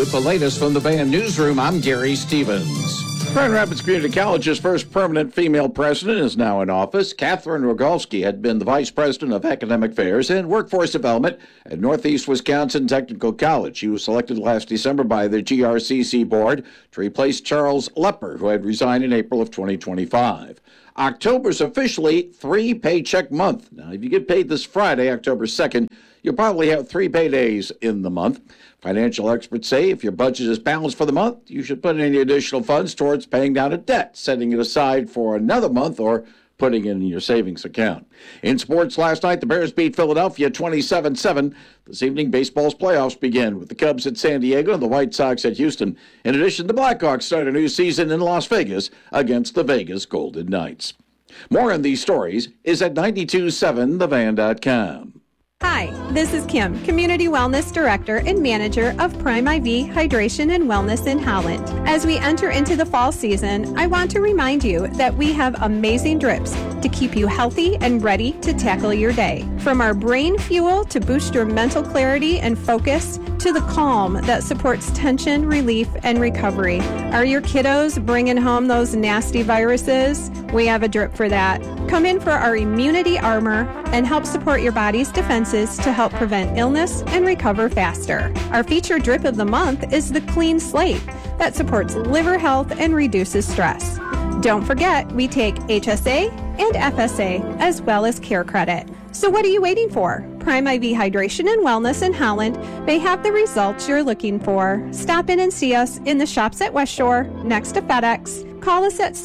With the latest from the Van Newsroom, I'm Gary Stevens. Grand Rapids Community College's first permanent female president is now in office. Catherine Rogalski had been the vice president of academic affairs and workforce development at Northeast Wisconsin Technical College. She was selected last December by the GRCC board to replace Charles Lepper, who had resigned in April of 2025. October's officially 3-paycheck month. Now, if you get paid this Friday, October 2nd, you'll probably have 3 paydays in the month. Financial experts say if your budget is balanced for the month, you should put any additional funds towards paying down a debt, setting it aside for another month, or putting it in your savings account. In sports last night, the Bears beat Philadelphia 27-7. This evening, baseball's playoffs begin with the Cubs at San Diego and the White Sox at Houston. In addition, the Blackhawks start a new season in Las Vegas against the Vegas Golden Knights. More on these stories is at 927thevan.com. Hi, this is Kim, Community Wellness Director and Manager of Prime IV Hydration and Wellness in Holland. As we enter into the fall season, I want to remind you that we have amazing drips to keep you healthy and ready to tackle your day. From our brain fuel to boost your mental clarity and focus, to the calm that supports tension relief and recovery. Are your kiddos bringing home those nasty viruses? We have a drip for that. Come in for our immunity armor and help support your body's defenses to help prevent illness and recover faster. Our featured drip of the month is the Clean Slate that supports liver health and reduces stress. Don't forget, we take HSA and FSA as well as Care Credit. So what are you waiting for? Prime IV Hydration and Wellness in Holland may have the results you're looking for. Stop in and see us in the shops at West Shore next to FedEx. Call us at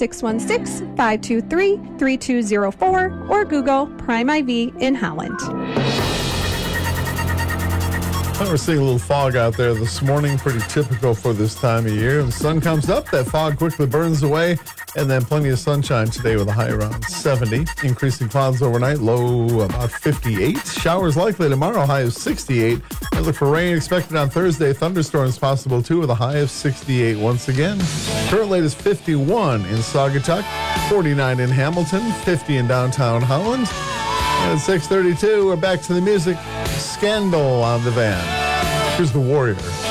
616-523-3204 or Google Prime IV in Holland. We're seeing a little fog out there this morning, pretty typical for this time of year. The sun comes up, that fog quickly burns away, and then plenty of sunshine today with a high around 70. Increasing clouds overnight, low about 58. Showers likely tomorrow, high of 68. I look for rain expected on Thursday. Thunderstorms possible too with a high of 68 once again. Current rate is 51 in Saugatuck, 49 in Hamilton, 50 in downtown Holland. And at 6:32, we're back to the music. Scandal on the Van. Here's the Warrior.